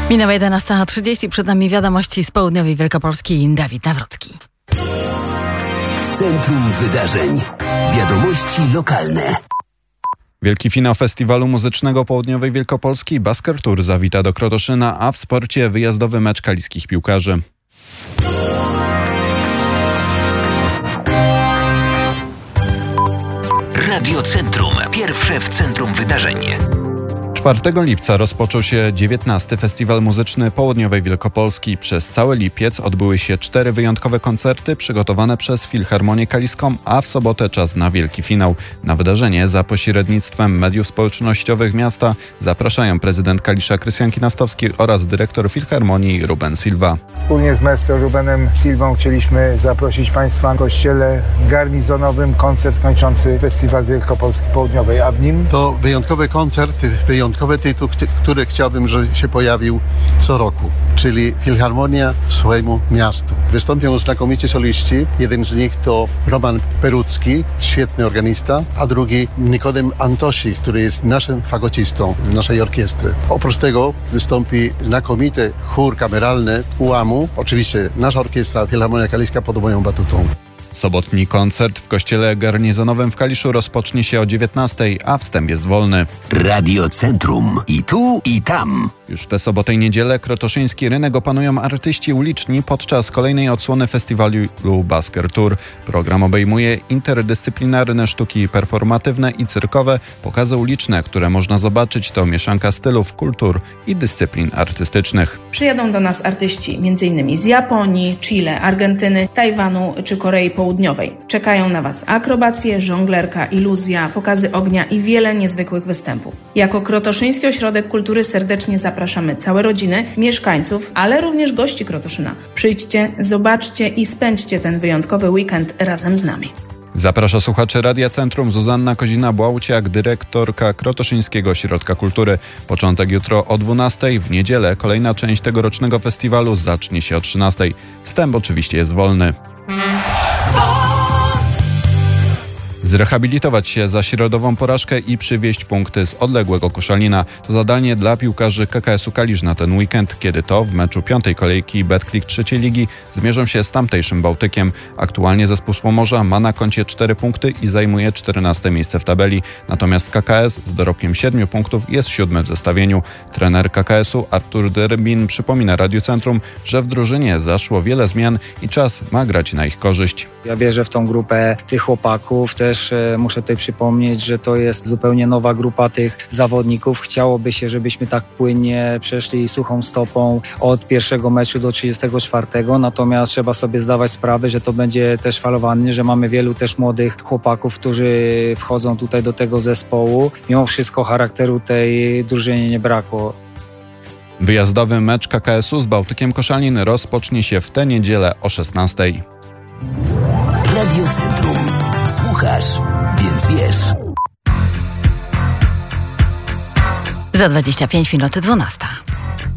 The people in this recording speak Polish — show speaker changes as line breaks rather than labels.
Minęła 11:30, przed nami wiadomości z południowej Wielkopolski. Dawid Nawrocki.
W centrum wydarzeń. Wiadomości lokalne.
Wielki finał Festiwalu Muzycznego Południowej Wielkopolski Basker Tour zawita do Krotoszyna, a w sporcie wyjazdowy mecz kaliskich piłkarzy.
Radio Centrum. Pierwsze w centrum wydarzeń.
4 lipca rozpoczął się 19. Festiwal Muzyczny Południowej Wielkopolski. Przez cały lipiec odbyły się 4 wyjątkowe koncerty przygotowane przez Filharmonię Kaliską, a w sobotę czas na wielki finał. Na wydarzenie za pośrednictwem mediów społecznościowych miasta zapraszają prezydent Kalisza Krystian Kinastowski oraz dyrektor Filharmonii Ruben Silva.
Wspólnie z maestro Rubenem Silvą chcieliśmy zaprosić Państwa w kościele garnizonowym koncert kończący Festiwal Wielkopolski Południowej, a w nim
to wyjątkowy koncert, wyjątkowy tytuł, który chciałbym, żeby się pojawił co roku, czyli Filharmonia swojemu miastu. Wystąpią znakomici soliści. Jeden z nich to Roman Perucki, świetny organista, a drugi Nikodem Antosik, który jest naszym fagocistą naszej orkiestry. Oprócz tego wystąpi znakomity chór kameralny UAM-u. Oczywiście nasza orkiestra Filharmonia Kaliska pod moją batutą.
Sobotni koncert w kościele garnizonowym w Kaliszu rozpocznie się o 19:00, a wstęp jest wolny.
Radio Centrum. I tu, i tam.
Już tę sobotę i niedzielę krotoszyński rynek opanują artyści uliczni podczas kolejnej odsłony festiwalu Basker Tour. Program obejmuje interdyscyplinarne sztuki performatywne i cyrkowe. Pokazy uliczne, które można zobaczyć, to mieszanka stylów, kultur i dyscyplin artystycznych.
Przyjadą do nas artyści m.in. z Japonii, Chile, Argentyny, Tajwanu czy Korei Południowej. Czekają na Was akrobacje, żonglerka, iluzja, pokazy ognia i wiele niezwykłych występów. Jako Krotoszyński Ośrodek Kultury serdecznie zapraszamy całe rodziny, mieszkańców, ale również gości Krotoszyna. Przyjdźcie, zobaczcie i spędźcie ten wyjątkowy weekend razem z nami.
Zaprasza słuchaczy Radia Centrum Zuzanna Kozina-Błauciak, dyrektorka Krotoszyńskiego Ośrodka Kultury. Początek jutro o 12:00, w niedzielę kolejna część tegorocznego festiwalu zacznie się o 13:00. Wstęp oczywiście jest wolny. Zrehabilitować się za środową porażkę i przywieźć punkty z odległego Koszalina. To zadanie dla piłkarzy KKS-u Kalisz na ten weekend, kiedy to w meczu 5. kolejki Betclic trzeciej ligi zmierzą się z tamtejszym Bałtykiem. Aktualnie zespół z Pomorza ma na koncie 4 punkty i zajmuje 14. miejsce w tabeli. Natomiast KKS z dorobkiem 7 punktów jest 7. w zestawieniu. Trener KKS-u Artur Dyrbin przypomina Radiu Centrum, że w drużynie zaszło wiele zmian i czas ma grać na ich korzyść.
Ja wierzę w tą grupę tych chłopaków. Też muszę tutaj przypomnieć, że to jest zupełnie nowa grupa tych zawodników. Chciałoby się, żebyśmy tak płynnie przeszli suchą stopą od pierwszego meczu do 34. Natomiast trzeba sobie zdawać sprawę, że to będzie też falowanie, że mamy wielu też młodych chłopaków, którzy wchodzą tutaj do tego zespołu. Mimo wszystko charakteru tej drużynie nie brakło.
Wyjazdowy mecz KKS-u z Bałtykiem Koszalin rozpocznie się w tę niedzielę o 16:00.
Radio Centrum. Słuchasz, więc wiesz.
Za 25 minut 12:00.